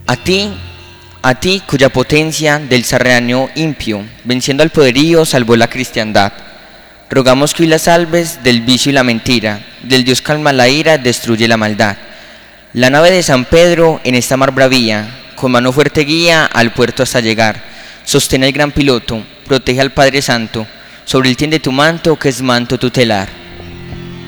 A ti cuya potencia del sarraño impío, venciendo al poderío, salvó la cristiandad. Rogamos que hoy la salves del vicio y la mentira, del Dios calma la ira, destruye la maldad. La nave de San Pedro en esta mar bravía, con mano fuerte guía al puerto hasta llegar. Sostén al gran piloto, protege al Padre Santo, sobre él tiende tu manto que es manto tutelar.